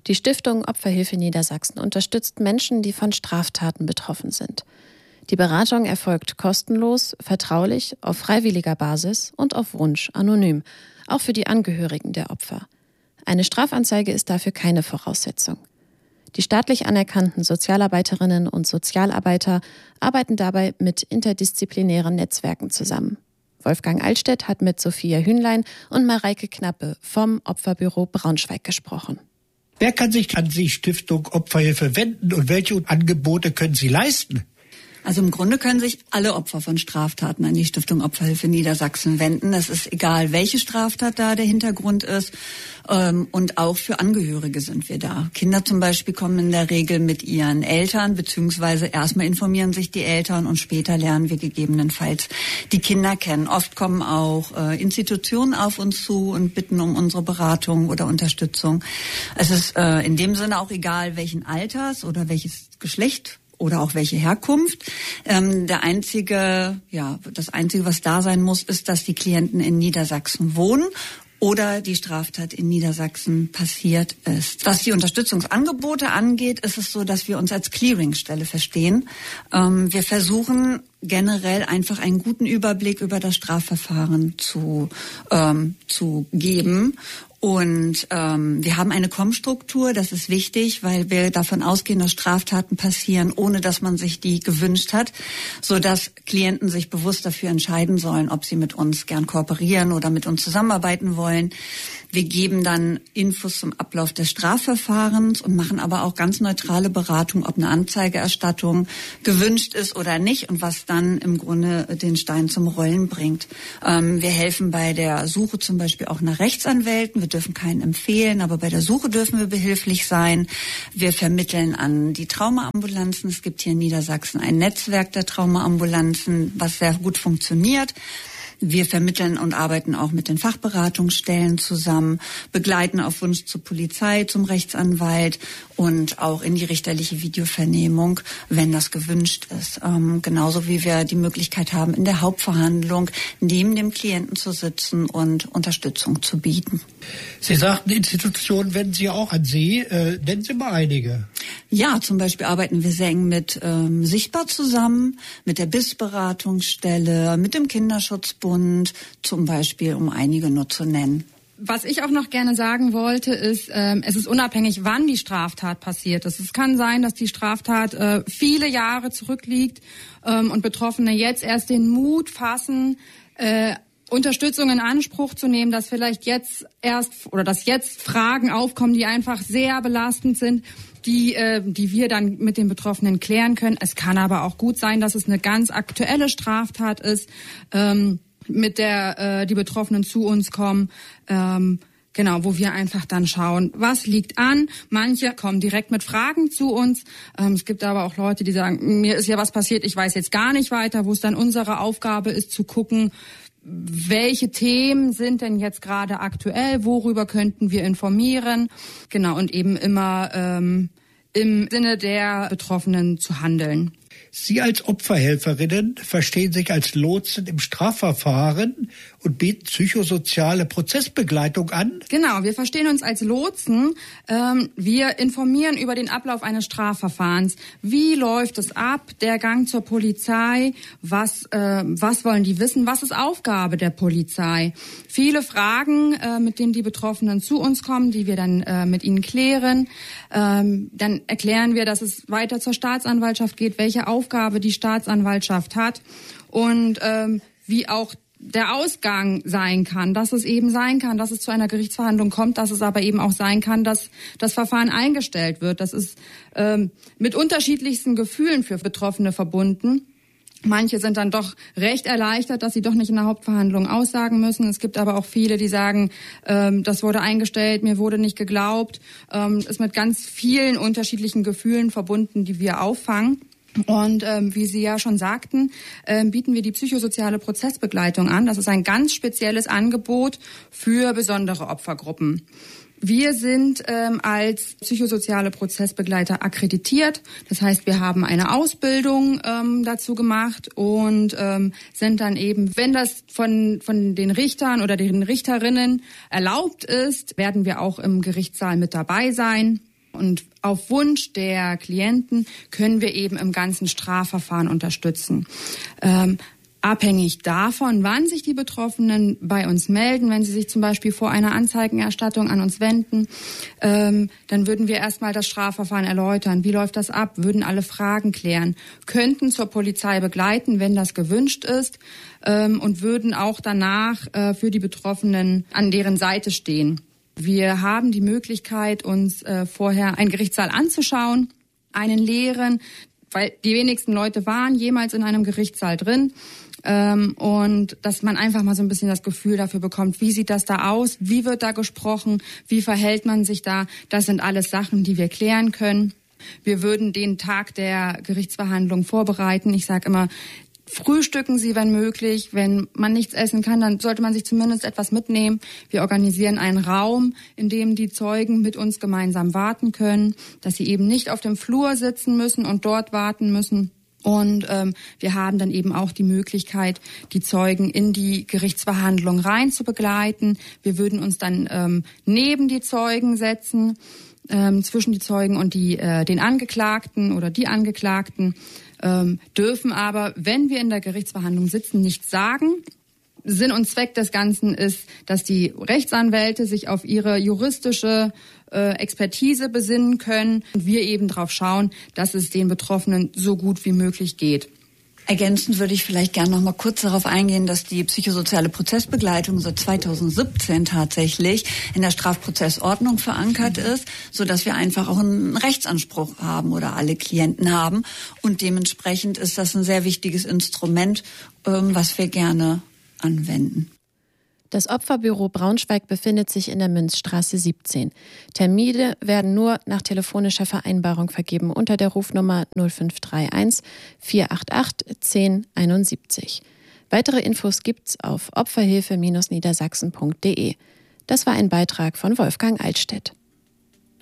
Die Stiftung Opferhilfe Niedersachsen unterstützt Menschen, die von Straftaten betroffen sind. Die Beratung erfolgt kostenlos, vertraulich, auf freiwilliger Basis und auf Wunsch anonym, auch für die Angehörigen der Opfer. Eine Strafanzeige ist dafür keine Voraussetzung. Die staatlich anerkannten Sozialarbeiterinnen und Sozialarbeiter arbeiten dabei mit interdisziplinären Netzwerken zusammen. Wolfgang Altstedt hat mit Sophia Hühnlein und Mareike Knappe vom Opferbüro Braunschweig gesprochen. Wer kann sich an die Stiftung Opferhilfe wenden und welche Angebote können Sie leisten? Also im Grunde können sich alle Opfer von Straftaten an die Stiftung Opferhilfe Niedersachsen wenden. Es ist egal, welche Straftat da der Hintergrund ist. Und auch für Angehörige sind wir da. Kinder zum Beispiel kommen in der Regel mit ihren Eltern, beziehungsweise erstmal informieren sich die Eltern und später lernen wir gegebenenfalls die Kinder kennen. Oft kommen auch Institutionen auf uns zu und bitten um unsere Beratung oder Unterstützung. Es ist in dem Sinne auch egal, welchen Alters oder welches Geschlecht oder auch welche Herkunft. Das Einzige, was da sein muss, ist, dass die Klienten in Niedersachsen wohnen oder die Straftat in Niedersachsen passiert ist. Was die Unterstützungsangebote angeht, ist es so, dass wir uns als Clearingstelle verstehen. Wir versuchen generell einfach einen guten Überblick über das Strafverfahren zu geben. Und wir haben eine Kommstruktur, das ist wichtig, weil wir davon ausgehen, dass Straftaten passieren, ohne dass man sich die gewünscht hat, sodass Klienten sich bewusst dafür entscheiden sollen, ob sie mit uns gern kooperieren oder mit uns zusammenarbeiten wollen. Wir geben dann Infos zum Ablauf des Strafverfahrens und machen aber auch ganz neutrale Beratung, ob eine Anzeigeerstattung gewünscht ist oder nicht und was dann im Grunde den Stein zum Rollen bringt. Wir helfen bei der Suche zum Beispiel auch nach Rechtsanwälten. Wir dürfen keinen empfehlen, aber bei der Suche dürfen wir behilflich sein. Wir vermitteln an die Traumaambulanzen. Es gibt hier in Niedersachsen ein Netzwerk der Traumaambulanzen, was sehr gut funktioniert. Wir vermitteln und arbeiten auch mit den Fachberatungsstellen zusammen, begleiten auf Wunsch zur Polizei, zum Rechtsanwalt und auch in die richterliche Videovernehmung, wenn das gewünscht ist. Genauso wie wir die Möglichkeit haben, in der Hauptverhandlung neben dem Klienten zu sitzen und Unterstützung zu bieten. Sie sagten, Institutionen wenden Sie auch an Sie. Nennen Sie mal einige. Ja, zum Beispiel arbeiten wir sehr eng mit Sichtbar zusammen, mit der BIS-Beratungsstelle, mit dem Kinderschutzbund zum Beispiel, um einige nur zu nennen. Was ich auch noch gerne sagen wollte, ist, es ist unabhängig, wann die Straftat passiert ist. Es kann sein, dass die Straftat viele Jahre zurückliegt und Betroffene jetzt erst den Mut fassen, Unterstützung in Anspruch zu nehmen, dass vielleicht jetzt Fragen aufkommen, die einfach sehr belastend sind, die wir dann mit den Betroffenen klären können. Es kann aber auch gut sein, dass es eine ganz aktuelle Straftat ist, mit der die Betroffenen zu uns kommen, wo wir einfach dann schauen, was liegt an. Manche kommen direkt mit Fragen zu uns. Es gibt aber auch Leute, die sagen, mir ist ja was passiert, ich weiß jetzt gar nicht weiter, wo es dann unsere Aufgabe ist zu gucken, welche Themen sind denn jetzt gerade aktuell, worüber könnten wir informieren, und eben immer im Sinne der Betroffenen zu handeln. Sie als Opferhelferinnen verstehen sich als Lotsen im Strafverfahren und bieten psychosoziale Prozessbegleitung an? Genau, wir verstehen uns als Lotsen. Wir informieren über den Ablauf eines Strafverfahrens. Wie läuft es ab? Der Gang zur Polizei? Was wollen die wissen? Was ist Aufgabe der Polizei? Viele Fragen, mit denen die Betroffenen zu uns kommen, die wir dann mit ihnen klären. Dann erklären wir, dass es weiter zur Staatsanwaltschaft geht, welche Aufgabe die Staatsanwaltschaft hat und wie auch der Ausgang sein kann, dass es eben sein kann, dass es zu einer Gerichtsverhandlung kommt, dass es aber eben auch sein kann, dass das Verfahren eingestellt wird. Das ist mit unterschiedlichsten Gefühlen für Betroffene verbunden. Manche sind dann doch recht erleichtert, dass sie doch nicht in der Hauptverhandlung aussagen müssen. Es gibt aber auch viele, die sagen, das wurde eingestellt, mir wurde nicht geglaubt. Ist mit ganz vielen unterschiedlichen Gefühlen verbunden, die wir auffangen. Und wie Sie ja schon sagten, bieten wir die psychosoziale Prozessbegleitung an. Das ist ein ganz spezielles Angebot für besondere Opfergruppen. Wir sind als psychosoziale Prozessbegleiter akkreditiert. Das heißt, wir haben eine Ausbildung dazu gemacht und sind dann eben, wenn das von den Richtern oder den Richterinnen erlaubt ist, werden wir auch im Gerichtssaal mit dabei sein. Und auf Wunsch der Klienten können wir eben im ganzen Strafverfahren unterstützen. Abhängig davon, wann sich die Betroffenen bei uns melden, wenn sie sich zum Beispiel vor einer Anzeigenerstattung an uns wenden, dann würden wir erstmal das Strafverfahren erläutern. Wie läuft das ab? Würden alle Fragen klären, könnten zur Polizei begleiten, wenn das gewünscht ist, und würden auch danach für die Betroffenen an deren Seite stehen. Wir haben die Möglichkeit, uns vorher einen Gerichtssaal anzuschauen, einen leeren, weil die wenigsten Leute waren jemals in einem Gerichtssaal drin. Und dass man einfach mal so ein bisschen das Gefühl dafür bekommt, wie sieht das da aus, wie wird da gesprochen, wie verhält man sich da. Das sind alles Sachen, die wir klären können. Wir würden den Tag der Gerichtsverhandlung vorbereiten. Ich sage immer, frühstücken Sie, wenn möglich. Wenn man nichts essen kann, dann sollte man sich zumindest etwas mitnehmen. Wir organisieren einen Raum, in dem die Zeugen mit uns gemeinsam warten können, dass sie eben nicht auf dem Flur sitzen müssen und dort warten müssen. Und wir haben dann eben auch die Möglichkeit, die Zeugen in die Gerichtsverhandlung rein zu begleiten. Wir würden uns dann neben die Zeugen setzen, zwischen die Zeugen und den Angeklagten oder die Angeklagten, dürfen aber, wenn wir in der Gerichtsverhandlung sitzen, nichts sagen. Sinn und Zweck des Ganzen ist, dass die Rechtsanwälte sich auf ihre juristische Expertise besinnen können und wir eben darauf schauen, dass es den Betroffenen so gut wie möglich geht. Ergänzend würde ich vielleicht gerne noch mal kurz darauf eingehen, dass die psychosoziale Prozessbegleitung seit 2017 tatsächlich in der Strafprozessordnung verankert ist, so dass wir einfach auch einen Rechtsanspruch haben oder alle Klienten haben. Und dementsprechend ist das ein sehr wichtiges Instrument, was wir gerne anwenden. Das Opferbüro Braunschweig befindet sich in der Münzstraße 17. Termine werden nur nach telefonischer Vereinbarung vergeben unter der Rufnummer 0531 488 1071. Weitere Infos gibt's auf opferhilfe-niedersachsen.de. Das war ein Beitrag von Wolfgang Altstedt.